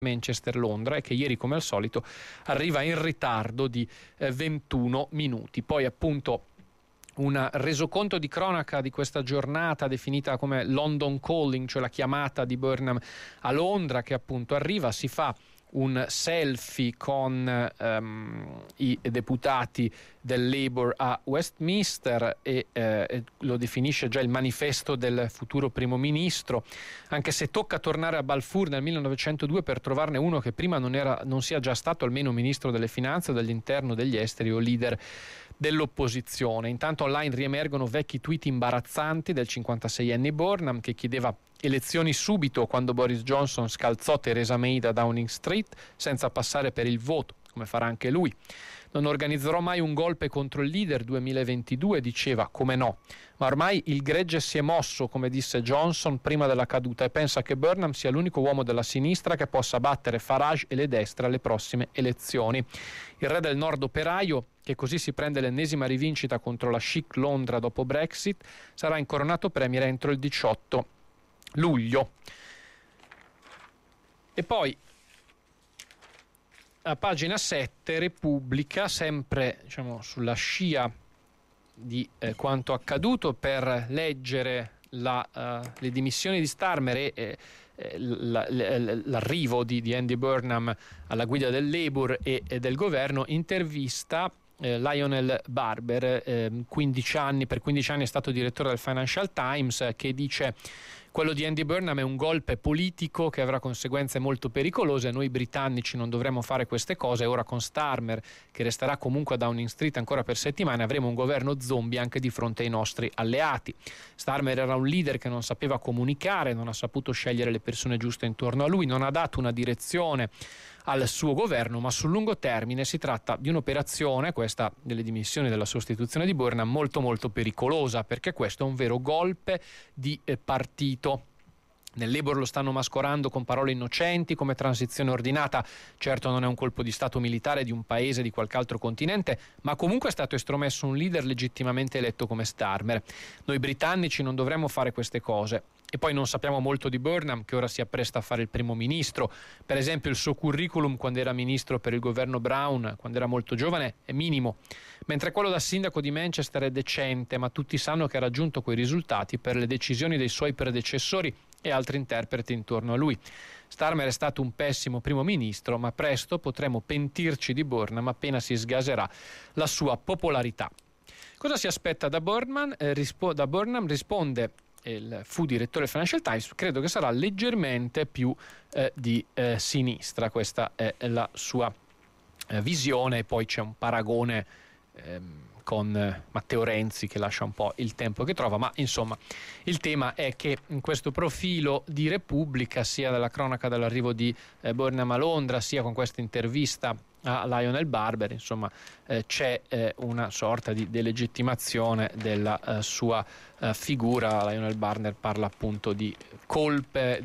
Manchester-Londra e che ieri, come al solito, arriva in ritardo di 21 minuti. Poi appunto un resoconto di cronaca di questa giornata definita come London Calling, cioè la chiamata di Burnham a Londra, che appunto arriva, si fa un selfie con i deputati del Labour a Westminster e lo definisce già il manifesto del futuro primo ministro, anche se tocca tornare a Balfour nel 1902 per trovarne uno che prima non sia già stato almeno ministro delle finanze o dell'interno, degli esteri o leader dell'opposizione. Intanto online riemergono vecchi tweet imbarazzanti del 56enne Burnham, che chiedeva elezioni subito quando Boris Johnson scalzò Theresa May da Downing Street senza passare per il voto, come farà anche lui. Non organizzerò mai un golpe contro il leader 2022, diceva, come no. Ma ormai il gregge si è mosso, come disse Johnson prima della caduta, e pensa che Burnham sia l'unico uomo della sinistra che possa battere Farage e le destre alle prossime elezioni. Il re del nord operaio, che così si prende l'ennesima rivincita contro la chic Londra dopo Brexit, sarà incoronato premier entro il 18 luglio. E poi a pagina 7 Repubblica, sempre sulla scia di quanto accaduto, per leggere le dimissioni di Starmer e l'arrivo di Andy Burnham alla guida del Labour e del governo. Intervista Lionel Barber, per 15 anni è stato direttore del Financial Times, che dice: quello di Andy Burnham è un golpe politico che avrà conseguenze molto pericolose. Noi britannici non dovremmo fare queste cose. Ora con Starmer, che resterà comunque a Downing Street ancora per settimane, avremo un governo zombie anche di fronte ai nostri alleati. Starmer era un leader che non sapeva comunicare, non ha saputo scegliere le persone giuste intorno a lui, non ha dato una direzione al suo governo, ma sul lungo termine si tratta di un'operazione, questa delle dimissioni, della sostituzione di Burnham, molto molto pericolosa, perché questo è un vero golpe di partito. Nel Labour lo stanno mascherando con parole innocenti come transizione ordinata. Certo non è un colpo di stato militare di un paese, di qualche altro continente, ma comunque è stato estromesso un leader legittimamente eletto come Starmer. Noi britannici non dovremmo fare queste cose. E poi non sappiamo molto di Burnham, che ora si appresta a fare il primo ministro. Per esempio il suo curriculum quando era ministro per il governo Brown, quando era molto giovane, è minimo, mentre quello da sindaco di Manchester è decente, ma tutti sanno che ha raggiunto quei risultati per le decisioni dei suoi predecessori e altri interpreti intorno a lui. Starmer è stato un pessimo primo ministro, ma presto potremo pentirci di Burnham appena si sgaserà la sua popolarità. Cosa si aspetta da Burnham? Risponde fu direttore del Financial Times: credo che sarà leggermente più di sinistra. Questa è la sua visione. E poi c'è un paragone con Matteo Renzi, che lascia un po' il tempo che trova, ma insomma il tema è che in questo profilo di Repubblica, sia dalla cronaca dell'arrivo di Burnham a Londra, sia con questa intervista a Lionel Barber, insomma c'è una sorta di delegittimazione della sua figura. Lionel Barber parla appunto di golpe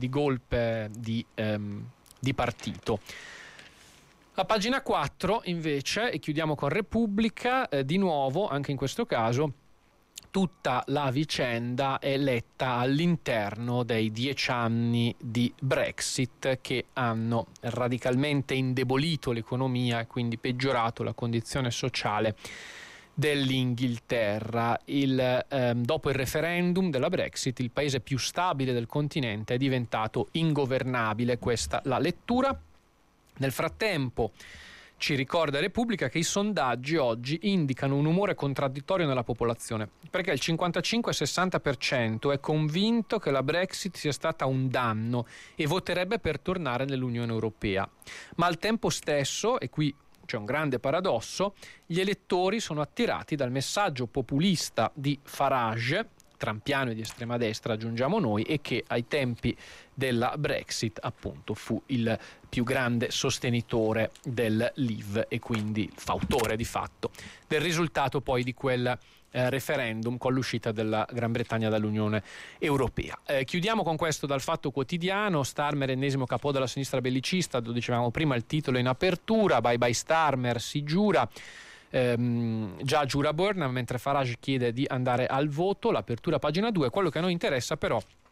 di partito. A pagina 4 invece, e chiudiamo con Repubblica, di nuovo anche in questo caso tutta la vicenda è letta all'interno dei 10 anni di Brexit, che hanno radicalmente indebolito l'economia e quindi peggiorato la condizione sociale dell'Inghilterra. Dopo il referendum della Brexit, il paese più stabile del continente è diventato ingovernabile. Questa la lettura. Nel frattempo ci ricorda Repubblica che i sondaggi oggi indicano un umore contraddittorio nella popolazione, perché il 55-60% è convinto che la Brexit sia stata un danno e voterebbe per tornare nell'Unione Europea. Ma al tempo stesso, e qui c'è un grande paradosso, gli elettori sono attirati dal messaggio populista di Farage, trampiano e di estrema destra aggiungiamo noi, e che ai tempi della Brexit appunto fu il più grande sostenitore del Leave e quindi fautore di fatto del risultato poi di quel referendum con l'uscita della Gran Bretagna dall'Unione Europea. Chiudiamo con questo dal Fatto Quotidiano. Starmer, ennesimo capo della sinistra bellicista, lo dicevamo prima, il titolo in apertura: bye bye Starmer, si giura. Già giura Burnham, mentre Farage chiede di andare al voto. L'apertura, pagina 2. Quello che a noi interessa però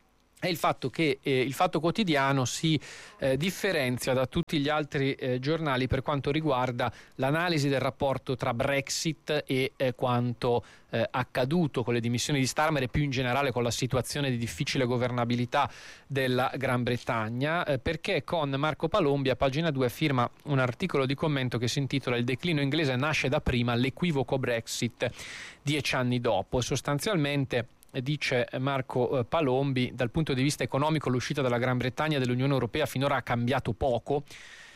è il fatto che il Fatto Quotidiano si differenzia da tutti gli altri giornali per quanto riguarda l'analisi del rapporto tra Brexit e quanto accaduto con le dimissioni di Starmer e più in generale con la situazione di difficile governabilità della Gran Bretagna, perché con Marco Palombi a pagina 2 firma un articolo di commento che si intitola "Il declino inglese nasce da prima, l'equivoco Brexit 10 anni dopo", e sostanzialmente dice Marco Palombi, dal punto di vista economico l'uscita della Gran Bretagna dall'Unione Europea finora ha cambiato poco.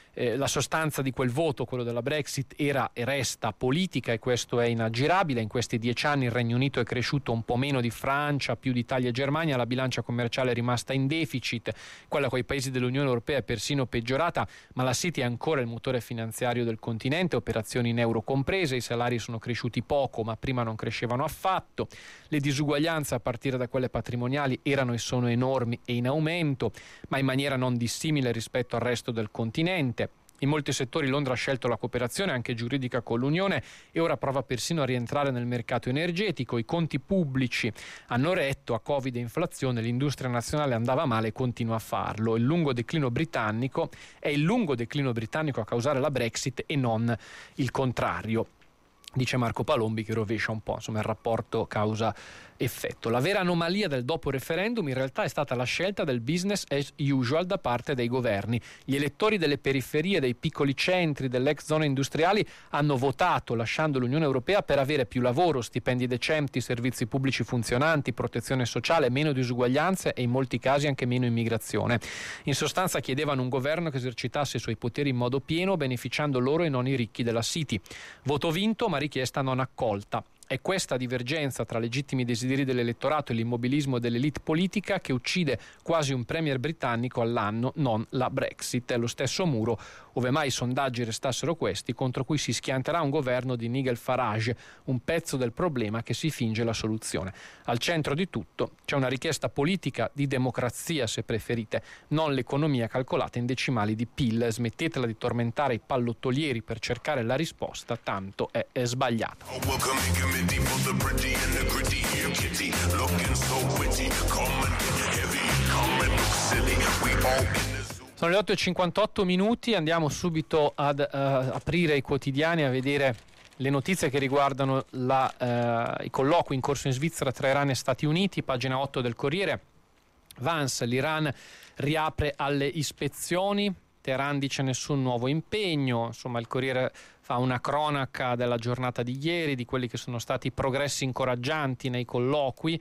La sostanza di quel voto, quello della Brexit, era e resta politica, e questo è inaggirabile. In questi 10 anni il Regno Unito è cresciuto un po' meno di Francia, più di Italia e Germania, la bilancia commerciale è rimasta in deficit, quella con i paesi dell'Unione Europea è persino peggiorata, ma la City è ancora il motore finanziario del continente, operazioni in euro comprese, i salari sono cresciuti poco ma prima non crescevano affatto, le disuguaglianze a partire da quelle patrimoniali erano e sono enormi e in aumento, ma in maniera non dissimile rispetto al resto del continente. In molti settori Londra ha scelto la cooperazione anche giuridica con l'Unione e ora prova persino a rientrare nel mercato energetico. I conti pubblici hanno retto a Covid e inflazione, l'industria nazionale andava male e continua a farlo. Il lungo declino britannico è il lungo declino britannico a causare la Brexit e non il contrario, dice Marco Palombi, che rovescia un po' insomma il rapporto causa-effetto. La vera anomalia del dopo referendum in realtà è stata la scelta del business as usual da parte dei governi. Gli elettori delle periferie, dei piccoli centri, delle ex zone industriali hanno votato lasciando l'Unione Europea per avere più lavoro, stipendi decenti, servizi pubblici funzionanti, protezione sociale, meno disuguaglianze e in molti casi anche meno immigrazione. In sostanza chiedevano un governo che esercitasse i suoi poteri in modo pieno, beneficiando loro e non i ricchi della City. Voto vinto, ma richiesta non accolta. È questa divergenza tra legittimi desideri dell'elettorato e l'immobilismo dell'elite politica che uccide quasi un premier britannico all'anno, non la Brexit. È lo stesso muro, ove mai i sondaggi restassero questi, contro cui si schianterà un governo di Nigel Farage, un pezzo del problema che si finge la soluzione. Al centro di tutto c'è una richiesta politica di democrazia, se preferite, non l'economia calcolata in decimali di PIL. Smettetela di tormentare i pallottolieri per cercare la risposta, tanto è sbagliato. Sono le 8:58 minuti, andiamo subito ad aprire i quotidiani a vedere le notizie che riguardano i colloqui in corso in Svizzera tra Iran e Stati Uniti. Pagina 8 del Corriere. Vance, l'Iran riapre alle ispezioni. Teheran dice nessun nuovo impegno. Insomma, il Corriere fa una cronaca della giornata di ieri, di quelli che sono stati progressi incoraggianti nei colloqui.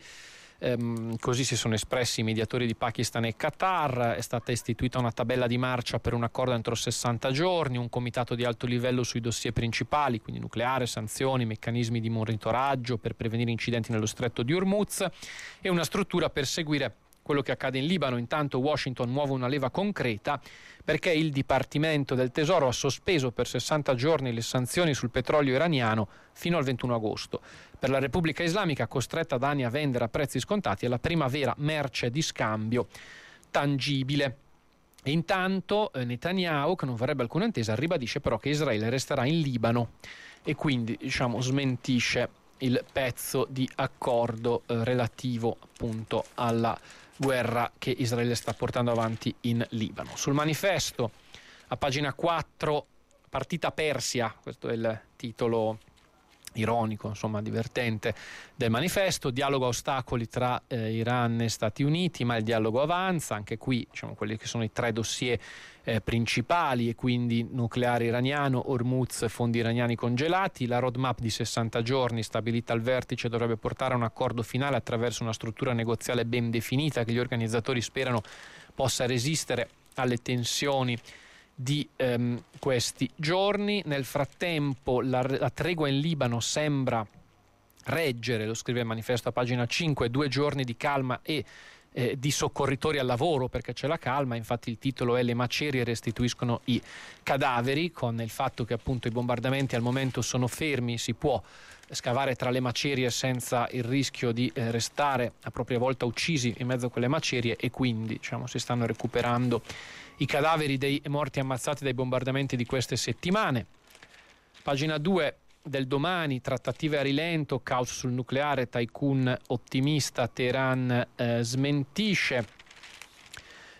Così si sono espressi i mediatori di Pakistan e Qatar. È stata istituita una tabella di marcia per un accordo entro 60 giorni, un comitato di alto livello sui dossier principali, quindi nucleare, sanzioni, meccanismi di monitoraggio per prevenire incidenti nello stretto di Hormuz e una struttura per seguire quello che accade in Libano. Intanto Washington muove una leva concreta perché il Dipartimento del Tesoro ha sospeso per 60 giorni le sanzioni sul petrolio iraniano fino al 21 agosto. Per la Repubblica Islamica, costretta da anni a vendere a prezzi scontati, è la prima vera merce di scambio tangibile. E intanto Netanyahu, che non vorrebbe alcuna intesa, ribadisce però che Israele resterà in Libano e quindi smentisce il pezzo di accordo relativo appunto alla guerra che Israele sta portando avanti in Libano. Sul Manifesto, a pagina 4, partita Persia, questo è il titolo ironico, insomma divertente del Manifesto. Dialogo a ostacoli tra Iran e Stati Uniti, ma il dialogo avanza. Anche qui quelli che sono i 3 dossier principali, e quindi nucleare iraniano, Hormuz, fondi iraniani congelati. La roadmap di 60 giorni stabilita al vertice dovrebbe portare a un accordo finale attraverso una struttura negoziale ben definita che gli organizzatori sperano possa resistere alle tensioni di questi giorni. Nel frattempo la tregua in Libano sembra reggere, lo scrive il Manifesto a pagina 5, 2 giorni di calma e di soccorritori al lavoro, perché c'è la calma. Infatti il titolo è "Le macerie restituiscono i cadaveri", con il fatto che appunto i bombardamenti al momento sono fermi, si può scavare tra le macerie senza il rischio di restare a propria volta uccisi in mezzo a quelle macerie, e quindi si stanno recuperando i cadaveri dei morti ammazzati dai bombardamenti di queste settimane. Pagina 2 del Domani, trattative a rilento, caos sul nucleare, Tycoon ottimista, Teheran smentisce.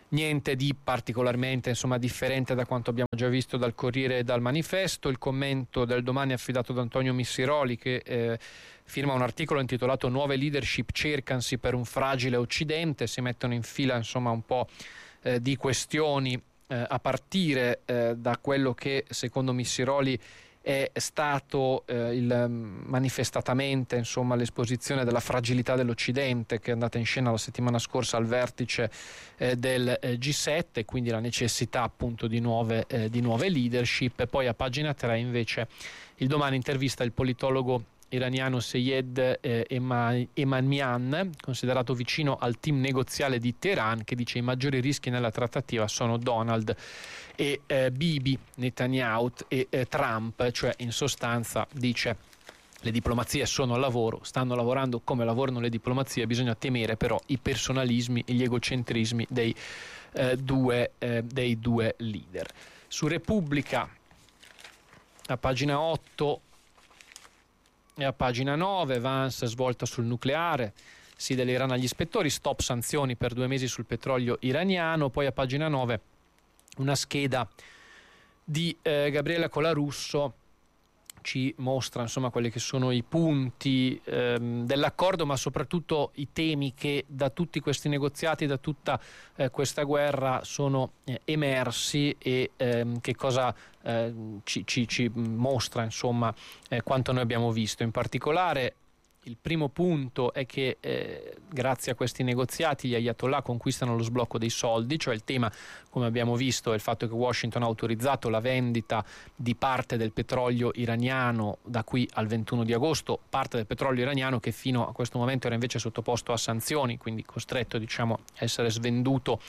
Niente di particolarmente differente da quanto abbiamo già visto dal Corriere e dal Manifesto. Il commento del Domani è affidato ad Antonio Missiroli, che firma un articolo intitolato "Nuove leadership cercansi per un fragile Occidente". Si mettono in fila un po' di questioni, a partire da quello che secondo Missiroli è stato manifestatamente l'esposizione della fragilità dell'Occidente, che è andata in scena la settimana scorsa al vertice del G7, quindi la necessità appunto di nuove leadership. E poi a pagina 3 invece il Domani intervista il politologo iraniano Seyed Emanian, considerato vicino al team negoziale di Teheran, che dice: i maggiori rischi nella trattativa sono Donald e Bibi, Netanyahu e Trump. Cioè, in sostanza, dice: le diplomazie sono al lavoro, stanno lavorando come lavorano le diplomazie, bisogna temere però i personalismi e gli egocentrismi dei due leader. Su Repubblica, a pagina 8 e a pagina 9, Vance svolta sul nucleare, sì dell'Iran agli ispettori, stop sanzioni per 2 mesi sul petrolio iraniano. Poi a pagina 9 una scheda di Gabriela Colarusso ci mostra quelli che sono i punti dell'accordo, ma soprattutto i temi che da tutti questi negoziati, da tutta questa guerra sono emersi, e che cosa ci mostra quanto noi abbiamo visto. In particolare il primo punto è che grazie a questi negoziati gli ayatollah conquistano lo sblocco dei soldi, cioè il tema, come abbiamo visto, è il fatto che Washington ha autorizzato la vendita di parte del petrolio iraniano da qui al 21 di agosto, parte del petrolio iraniano che fino a questo momento era invece sottoposto a sanzioni, quindi costretto a essere svenduto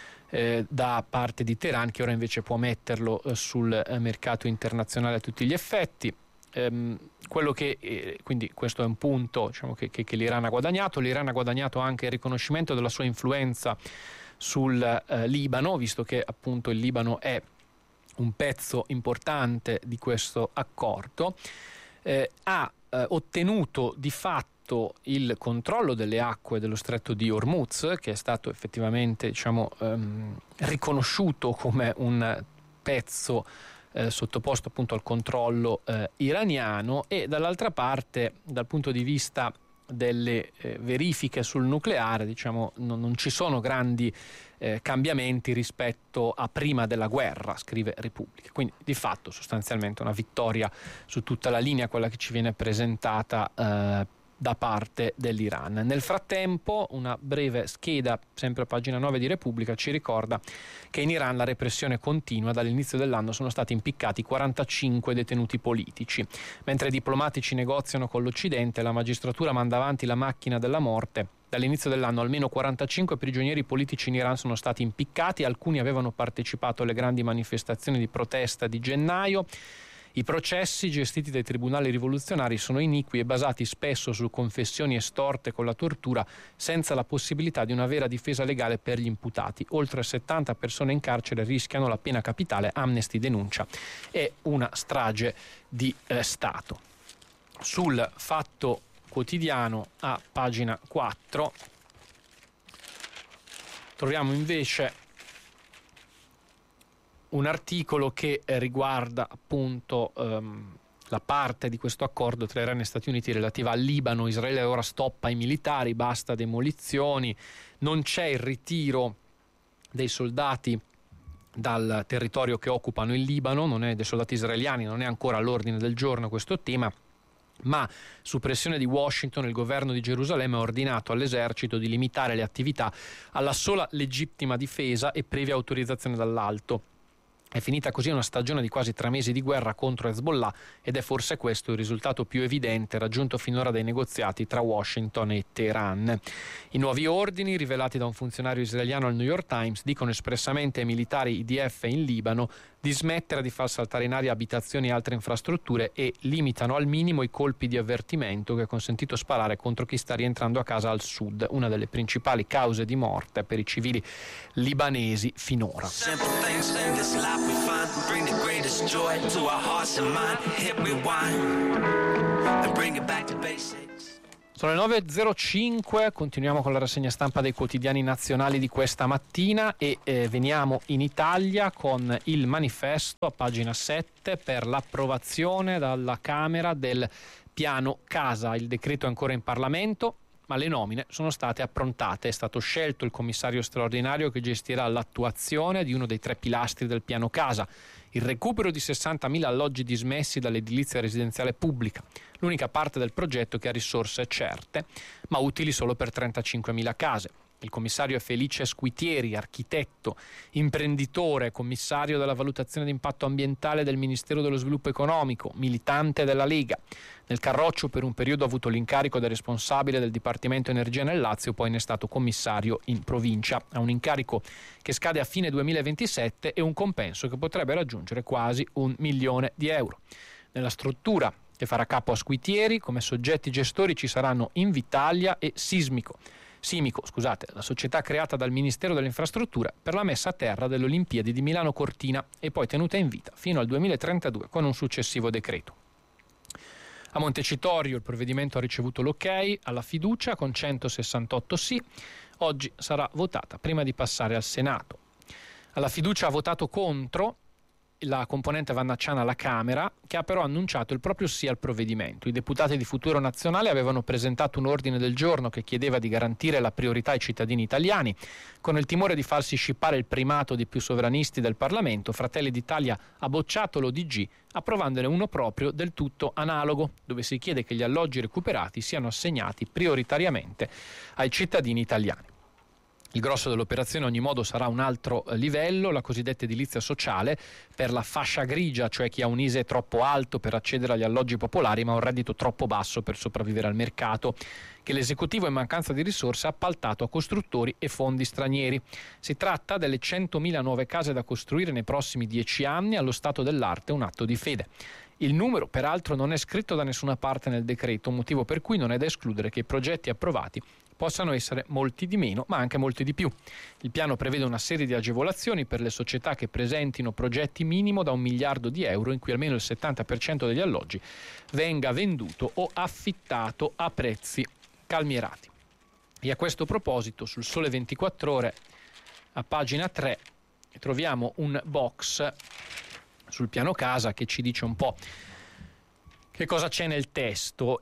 da parte di Teheran, che ora invece può metterlo sul mercato internazionale a tutti gli effetti. Quello che quindi questo è un punto che l'Iran ha guadagnato. L'Iran ha guadagnato anche il riconoscimento della sua influenza sul Libano, visto che appunto il Libano è un pezzo importante di questo accordo. Ha ottenuto di fatto il controllo delle acque dello stretto di Hormuz, che è stato effettivamente riconosciuto come un pezzo sottoposto appunto al controllo iraniano. E dall'altra parte, dal punto di vista delle verifiche sul nucleare, non ci sono grandi cambiamenti rispetto a prima della guerra, scrive Repubblica. Quindi di fatto sostanzialmente una vittoria su tutta la linea, quella che ci viene presentata da parte dell'Iran. Nel frattempo, una breve scheda, sempre a pagina 9 di Repubblica, ci ricorda che in Iran la repressione continua. Dall'inizio dell'anno sono stati impiccati 45 detenuti politici. Mentre i diplomatici negoziano con l'Occidente, la magistratura manda avanti la macchina della morte. Dall'inizio dell'anno almeno 45 prigionieri politici in Iran sono stati impiccati, alcuni avevano partecipato alle grandi manifestazioni di protesta di gennaio. I processi gestiti dai tribunali rivoluzionari sono iniqui e basati spesso su confessioni estorte con la tortura, senza la possibilità di una vera difesa legale per gli imputati. Oltre 70 persone in carcere rischiano la pena capitale. Amnesty denuncia è una strage di Stato. Sul Fatto Quotidiano, a pagina 4, troviamo invece un articolo che riguarda appunto la parte di questo accordo tra Iran e Stati Uniti relativa al Libano. Israele ora stoppa i militari, basta demolizioni, non c'è il ritiro dei soldati dal territorio che occupano il Libano, non è dei soldati israeliani, non è ancora all'ordine del giorno questo tema. Ma su pressione di Washington il governo di Gerusalemme ha ordinato all'esercito di limitare le attività alla sola legittima difesa e previa autorizzazione dall'alto. È finita così una stagione di quasi 3 mesi di guerra contro Hezbollah, ed è forse questo il risultato più evidente raggiunto finora dai negoziati tra Washington e Teheran. I nuovi ordini, rivelati da un funzionario israeliano al New York Times, dicono espressamente ai militari IDF in Libano di smettere di far saltare in aria abitazioni e altre infrastrutture, e limitano al minimo i colpi di avvertimento che è consentito sparare contro chi sta rientrando a casa al sud, una delle principali cause di morte per i civili libanesi finora. Sono le 9.05, continuiamo con la rassegna stampa dei quotidiani nazionali di questa mattina e veniamo in Italia con il manifesto a pagina 7 per l'approvazione dalla Camera del piano casa. Il decreto è ancora in Parlamento, ma le nomine sono state approntate. È stato scelto il commissario straordinario che gestirà l'attuazione di uno dei 3 pilastri del piano casa: il recupero di 60.000 alloggi dismessi dall'edilizia residenziale pubblica, l'unica parte del progetto che ha risorse certe, ma utili solo per 35.000 case. Il commissario è Felice Squitieri, architetto, imprenditore, commissario della valutazione di impatto ambientale del Ministero dello Sviluppo Economico, militante della Lega. Nel Carroccio per un periodo ha avuto l'incarico del responsabile del Dipartimento Energia nel Lazio, poi ne è stato commissario in provincia. Ha un incarico che scade a fine 2027 e un compenso che potrebbe raggiungere quasi €1.000.000. Nella struttura che farà capo a Squitieri, come soggetti gestori ci saranno Invitalia e Simico, la società creata dal Ministero delle Infrastrutture per la messa a terra delle Olimpiadi di Milano Cortina e poi tenuta in vita fino al 2032 con un successivo decreto. A Montecitorio il provvedimento ha ricevuto l'ok alla fiducia con 168 sì. Oggi sarà votata prima di passare al Senato. Alla fiducia ha votato contro la componente Vannacciana alla Camera, che ha però annunciato il proprio sì al provvedimento. I deputati di Futuro Nazionale avevano presentato un ordine del giorno che chiedeva di garantire la priorità ai cittadini italiani. Con il timore di farsi scippare il primato di più sovranisti del Parlamento, Fratelli d'Italia ha bocciato l'ODG, approvandone uno proprio del tutto analogo, dove si chiede che gli alloggi recuperati siano assegnati prioritariamente ai cittadini italiani. Il grosso dell'operazione a ogni modo sarà un altro livello, la cosiddetta edilizia sociale per la fascia grigia, cioè chi ha un ISEE troppo alto per accedere agli alloggi popolari ma un reddito troppo basso per sopravvivere al mercato, che l'esecutivo in mancanza di risorse ha appaltato a costruttori e fondi stranieri. Si tratta delle 100.000 nuove case da costruire nei prossimi 10 anni, allo stato dell'arte un atto di fede. Il numero, peraltro, non è scritto da nessuna parte nel decreto, motivo per cui non è da escludere che i progetti approvati possano essere molti di meno, ma anche molti di più. Il piano prevede una serie di agevolazioni per le società che presentino progetti minimo da €1.000.000, in cui almeno il 70% degli alloggi venga venduto o affittato a prezzi calmierati. E a questo proposito, sul Sole 24 Ore, a pagina 3, troviamo un box sul piano casa che ci dice un po' che cosa c'è nel testo.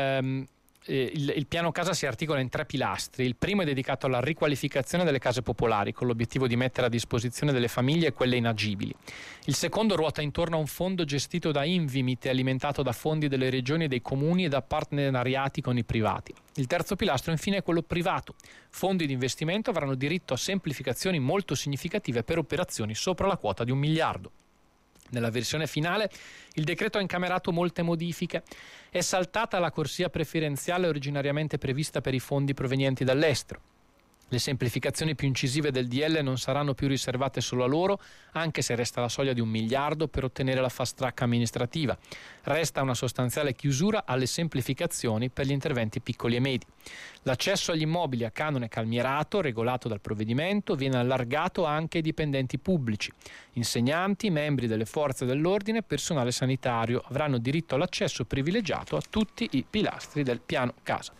Il piano casa si articola in 3 pilastri. Il primo è dedicato alla riqualificazione delle case popolari, con l'obiettivo di mettere a disposizione delle famiglie quelle inagibili. Il secondo ruota intorno a un fondo gestito da Invimit e alimentato da fondi delle regioni e dei comuni e da partenariati con i privati. Il terzo pilastro infine è quello privato. Fondi di investimento avranno diritto a semplificazioni molto significative per operazioni sopra la quota di €1.000.000. Nella versione finale il decreto ha incamerato molte modifiche. È saltata la corsia preferenziale originariamente prevista per i fondi provenienti dall'estero. Le semplificazioni più incisive del DL non saranno più riservate solo a loro, anche se resta la soglia di €1.000.000 per ottenere la fast track amministrativa. Resta una sostanziale chiusura alle semplificazioni per gli interventi piccoli e medi. L'accesso agli immobili a canone calmierato, regolato dal provvedimento, viene allargato anche ai dipendenti pubblici. Insegnanti, membri delle forze dell'ordine e personale sanitario avranno diritto all'accesso privilegiato a tutti i pilastri del piano casa.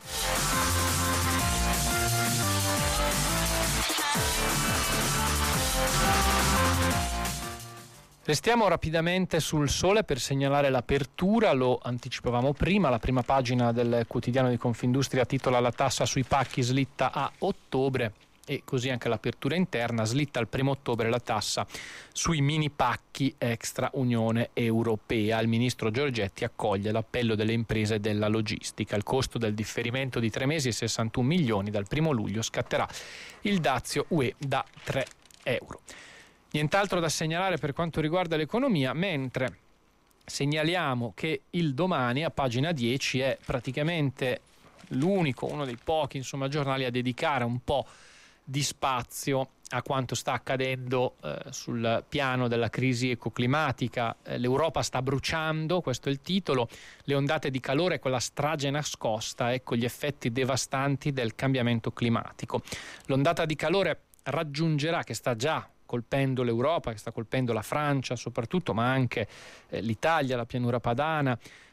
Restiamo rapidamente sul Sole per segnalare l'apertura, lo anticipavamo prima, la prima pagina del quotidiano di Confindustria titola "La tassa sui pacchi slitta a ottobre", e così anche l'apertura interna: slitta al 1° ottobre la tassa sui mini pacchi extra Unione Europea. Il ministro Giorgetti accoglie l'appello delle imprese della logistica. Il costo del differimento di 3 mesi e 61 milioni, dal 1° luglio scatterà il dazio UE da €3. Nient'altro da segnalare per quanto riguarda l'economia, mentre segnaliamo che il Domani a pagina 10 è praticamente l'unico, uno dei pochi giornali a dedicare un po' di spazio a quanto sta accadendo sul piano della crisi ecoclimatica. L'Europa sta bruciando, questo è il titolo, le ondate di calore, quella strage nascosta, ecco gli effetti devastanti del cambiamento climatico. L'ondata di calore raggiungerà, che sta già colpendo l'Europa, che sta colpendo la Francia soprattutto, ma anche l'Italia, la pianura padana,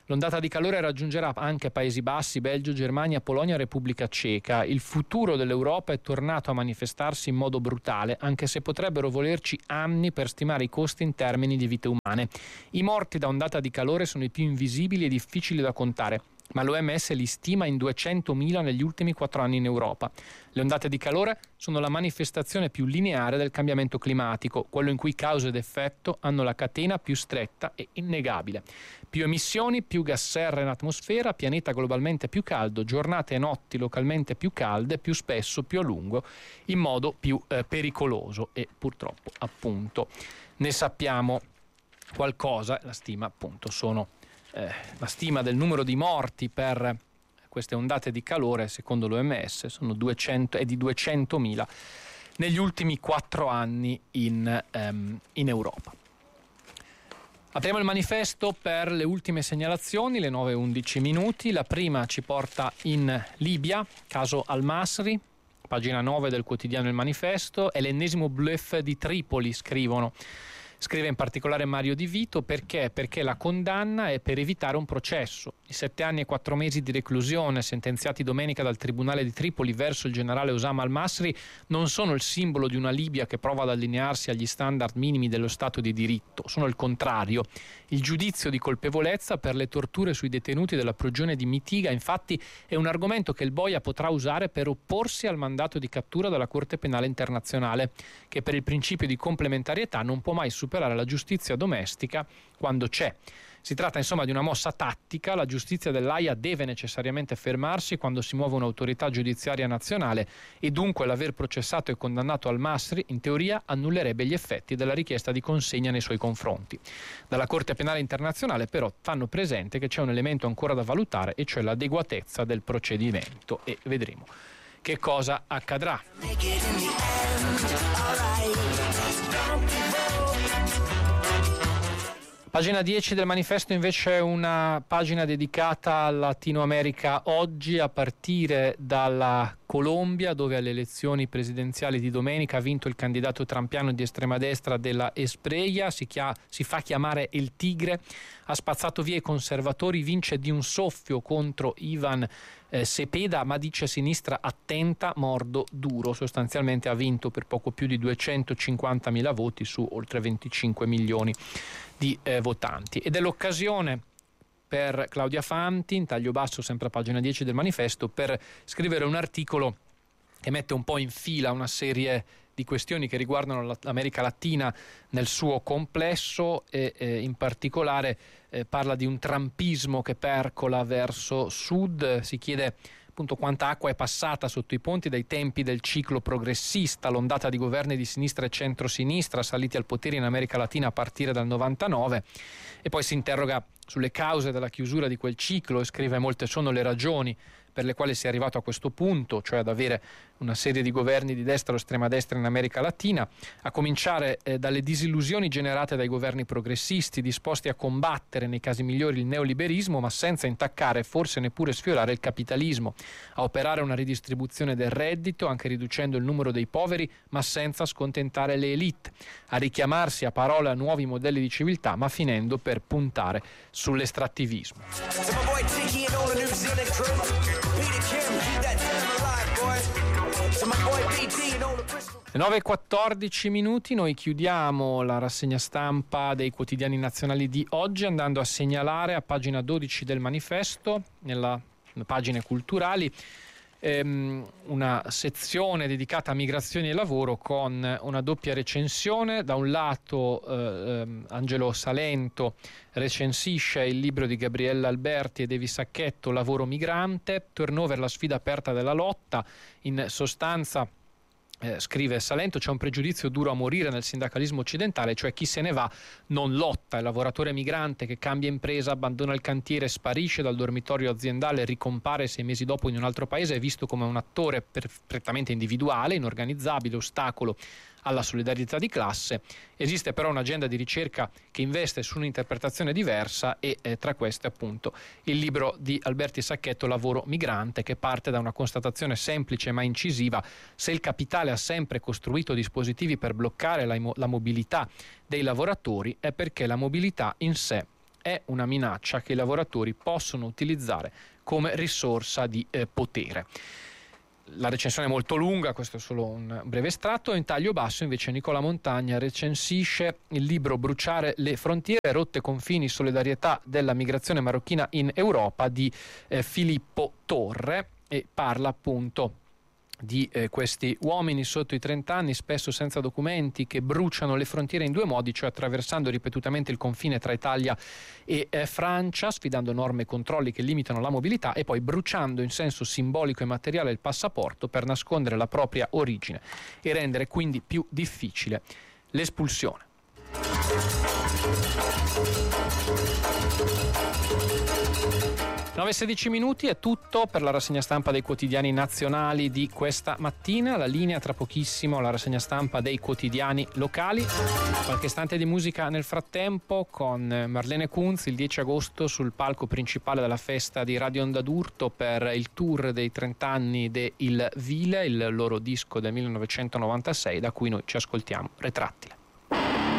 L'ondata di calore raggiungerà anche Paesi Bassi, Belgio, Germania, Polonia e Repubblica Ceca. Il futuro dell'Europa è tornato a manifestarsi in modo brutale, anche se potrebbero volerci anni per stimare i costi in termini di vite umane. I morti da ondata di calore sono i più invisibili e difficili da contare, ma l'OMS li stima in 200.000 negli ultimi 4 anni in Europa. Le ondate di calore sono la manifestazione più lineare del cambiamento climatico, quello in cui causa ed effetto hanno la catena più stretta e innegabile. Più emissioni, più gas serra in atmosfera, pianeta globalmente più caldo, giornate e notti localmente più calde, più spesso, più a lungo, in modo più pericoloso, e purtroppo appunto ne sappiamo qualcosa. La stima appunto sono la stima del numero di morti per queste ondate di calore, secondo l'OMS, sono è di 200.000 negli ultimi 4 anni in Europa. Apriamo il manifesto per le ultime segnalazioni, le 9:11 minuti. La prima ci porta in Libia, caso Al-Masri, pagina 9 del quotidiano Il Manifesto. È l'ennesimo bluff di Tripoli, scrivono. Scrive in particolare Mario Di Vito. Perché la condanna è per evitare un processo. I 7 anni e 4 mesi di reclusione sentenziati domenica dal Tribunale di Tripoli verso il generale Osama al-Masri non sono il simbolo di una Libia che prova ad allinearsi agli standard minimi dello Stato di diritto, sono il contrario. Il giudizio di colpevolezza per le torture sui detenuti della prigione di Mitiga, infatti, è un argomento che il boia potrà usare per opporsi al mandato di cattura della Corte Penale Internazionale, che per il principio di complementarietà non può mai superare la giustizia domestica quando c'è. Si tratta insomma di una mossa tattica. La giustizia dell'Aia deve necessariamente fermarsi quando si muove un'autorità giudiziaria nazionale, e dunque l'aver processato e condannato al-Masri in teoria annullerebbe gli effetti della richiesta di consegna nei suoi confronti. Dalla Corte Penale Internazionale però fanno presente che c'è un elemento ancora da valutare, e cioè l'adeguatezza del procedimento, e vedremo che cosa accadrà. Pagina 10 del Manifesto invece è una pagina dedicata al Latino America oggi, a partire dalla Colombia, dove alle elezioni presidenziali di domenica ha vinto il candidato trampiano di estrema destra della Espriella, si fa chiamare El Tigre, ha spazzato via i conservatori, vince di un soffio contro Ivan Cepeda, ma dice sinistra attenta, mordo duro. Sostanzialmente ha vinto per poco più di 250.000 voti su oltre 25 milioni di votanti. Ed è l'occasione per Claudia Fanti, in taglio basso sempre a pagina 10 del Manifesto, per scrivere un articolo che mette un po' in fila una serie di questioni che riguardano l'America Latina nel suo complesso, e in particolare parla di un trumpismo che percola verso sud. Si chiede appunto quanta acqua è passata sotto i ponti dai tempi del ciclo progressista, l'ondata di governi di sinistra e centrosinistra saliti al potere in America Latina a partire dal 99, e poi si interroga sulle cause della chiusura di quel ciclo e scrive: molte sono le ragioni per le quali si è arrivato a questo punto, cioè ad avere una serie di governi di destra o estrema destra in America Latina, a cominciare dalle disillusioni generate dai governi progressisti, disposti a combattere nei casi migliori il neoliberismo, ma senza intaccare, forse neppure sfiorare il capitalismo, a operare una ridistribuzione del reddito, anche riducendo il numero dei poveri, ma senza scontentare le elite, a richiamarsi a parole a nuovi modelli di civiltà, ma finendo per puntare sull'estrattivismo. Le 9:14 minuti, noi chiudiamo la rassegna stampa dei quotidiani nazionali di oggi andando a segnalare a pagina 12 del Manifesto, nelle pagine culturali, una sezione dedicata a migrazioni e lavoro con una doppia recensione. Da un lato Angelo Salento recensisce il libro di Gabriella Alberti e Devi Sacchetto, Lavoro migrante, turnover, la sfida aperta della lotta. In sostanza, scrive Salento, c'è un pregiudizio duro a morire nel sindacalismo occidentale, cioè chi se ne va non lotta. Il lavoratore migrante che cambia impresa, abbandona il cantiere, sparisce dal dormitorio aziendale, ricompare 6 mesi dopo in un altro paese, è visto come un attore perfettamente individuale, inorganizzabile, ostacolo alla solidarietà di classe. Esiste però un'agenda di ricerca che investe su un'interpretazione diversa, e tra queste appunto il libro di Alberti Sacchetto, Lavoro migrante, che parte da una constatazione semplice ma incisiva: se il capitale ha sempre costruito dispositivi per bloccare la mobilità dei lavoratori, è perché la mobilità in sé è una minaccia che i lavoratori possono utilizzare come risorsa di potere. La recensione è molto lunga, questo è solo un breve estratto. In taglio basso invece Nicola Montagna recensisce il libro Bruciare le frontiere, rotte, confini, solidarietà della migrazione marocchina in Europa di Filippo Torre, e parla appunto di questi uomini sotto i 30 anni, spesso senza documenti, che bruciano le frontiere in due modi, cioè attraversando ripetutamente il confine tra Italia e Francia, sfidando norme e controlli che limitano la mobilità, e poi bruciando in senso simbolico e materiale il passaporto per nascondere la propria origine e rendere quindi più difficile l'espulsione. 9:16 minuti, è tutto per la rassegna stampa dei quotidiani nazionali di questa mattina. La linea tra pochissimo alla rassegna stampa dei quotidiani locali. Qualche istante di musica nel frattempo con Marlene Kunz il 10 agosto sul palco principale della festa di Radio Onda d'Urto per il tour dei 30 anni de Il Vile, il loro disco del 1996 da cui noi ci ascoltiamo Retrattile.